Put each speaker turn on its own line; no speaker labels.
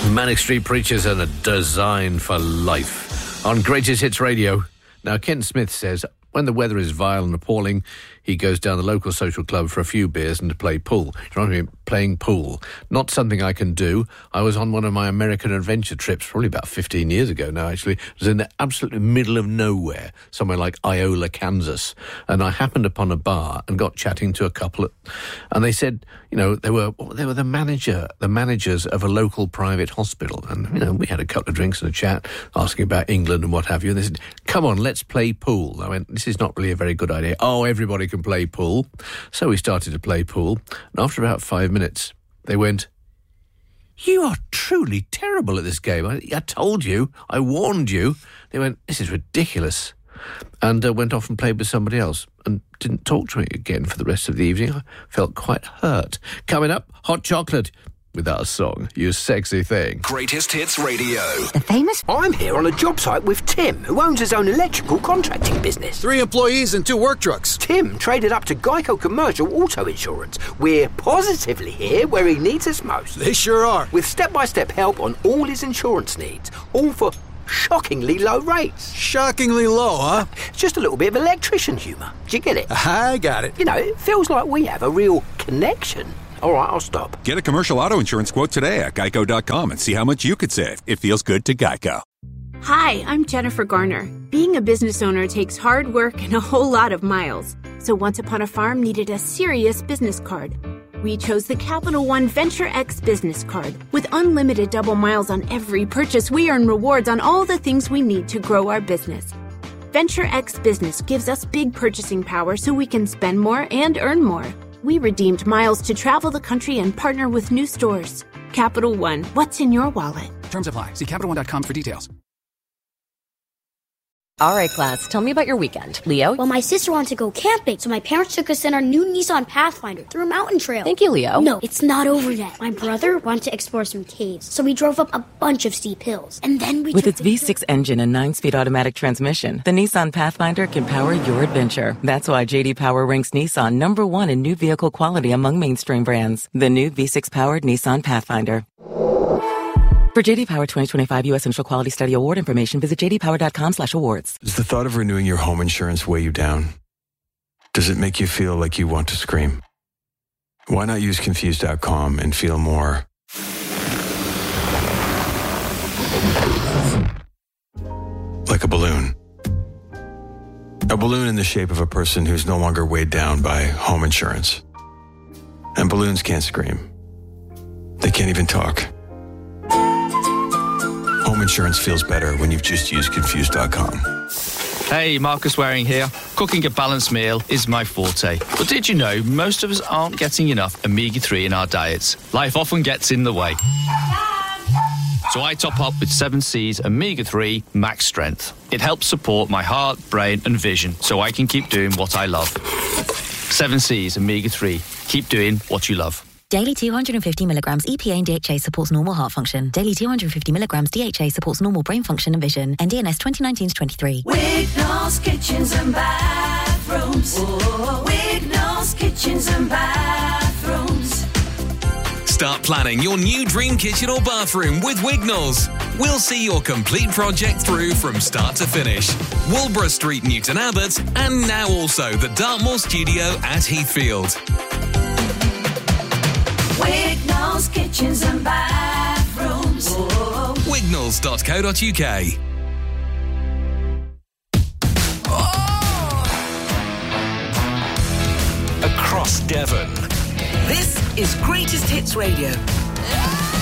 Manic Street Preachers and a Design for Life on Greatest Hits Radio. Now, Ken Smith says, when the weather is vile and appalling, he goes down the local social club for a few beers and to play pool. You know what I mean? Playing pool. Not something I can do. I was on one of my American adventure trips, probably about 15 years ago now, actually. It was in the absolute middle of nowhere, somewhere like Iola, Kansas. And I happened upon a bar and got chatting to a couple. And they said, you know, they were the managers of a local private hospital. And, you know, we had a couple of drinks and a chat, asking about England and what have you. And they said, come on, let's play pool. I went, this is not really a very good idea. Oh, everybody can play pool. So we started to play pool. And after about 5 minutes, they went, you are truly terrible at this game. I told you. I warned you. They went, this is ridiculous. And went off and played with somebody else and didn't talk to me again for the rest of the evening. I felt quite hurt. Coming up, hot chocolate. Without a song, you sexy thing.
Greatest Hits Radio.
The famous...
I'm here on a job site with Tim, who owns his own electrical contracting business.
3 employees and 2 work trucks.
Tim traded up to Geico Commercial Auto Insurance. We're positively here where he needs us most.
They sure are.
With step-by-step help on all his insurance needs. All for shockingly low rates.
Shockingly low, huh?
It's just a little bit of electrician humour. Do you get it?
I got it.
You know, it feels like we have a real connection. All right, I'll stop.
Get a commercial auto insurance quote today at geico.com and see how much you could save. It feels good to Geico.
Hi, I'm Jennifer Garner. Being a business owner takes hard work and a whole lot of miles. So Once Upon a Farm needed a serious business card. We chose the Capital One Venture X business card. With unlimited double miles on every purchase, we earn rewards on all the things we need to grow our business. Venture X Business gives us big purchasing power so we can spend more and earn more. We redeemed miles to travel the country and partner with new stores. Capital One, what's in your wallet?
Terms apply. See CapitalOne.com for details.
All right, class, tell me about your weekend. Leo?
Well, my sister wanted to go camping, so my parents took us in our new Nissan Pathfinder through a mountain trail.
Thank you, Leo.
No, it's not over yet. My brother wanted to explore some caves, so we drove up a bunch of steep hills. And then we
With its V6 engine and 9-speed automatic transmission, the Nissan Pathfinder can power your adventure. That's why J.D. Power ranks Nissan #1 in new vehicle quality among mainstream brands. The new V6-powered Nissan Pathfinder. For J.D. Power 2025 U.S. Central Quality Study Award information, visit jdpower.com/awards.
Does the thought of renewing your home insurance weigh you down? Does it make you feel like you want to scream? Why not use Confused.com and feel more like a balloon? A balloon in the shape of a person who's no longer weighed down by home insurance. And balloons can't scream. They can't even talk. Home insurance feels better when you've just used Confused.com.
Hey, Marcus Waring here. Cooking a balanced meal is my forte. But did you know most of us aren't getting enough omega-3 in our diets? Life often gets in the way. So I top up with 7C's Omega-3 Max Strength. It helps support my heart, brain and vision so I can keep doing what I love. 7C's Omega-3. Keep doing what you love.
Daily 250 milligrams EPA and DHA supports normal heart function. Daily 250 milligrams DHA supports normal brain function and vision. NDNS 2019-23.
Wignall's Kitchens and Bathrooms. Wignall's Kitchens and Bathrooms.
Start planning your new dream kitchen or bathroom with Wignall's. We'll see your complete project through from start to finish. Walborough Street, Newton Abbot, and now also the Dartmoor studio at Heathfield.
Wignall's Kitchens and Bathrooms.
Wignalls.co.uk. Across Devon.
This is Greatest Hits Radio.